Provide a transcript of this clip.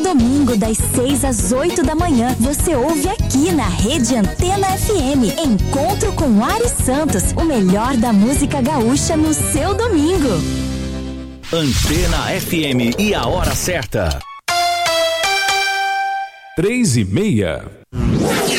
domingo, das 6 às 8 da manhã, você ouve aqui na Rede Antena FM. Encontro com Ari Santos, o melhor da música gaúcha no seu domingo. Antena FM e a hora certa. 3:30.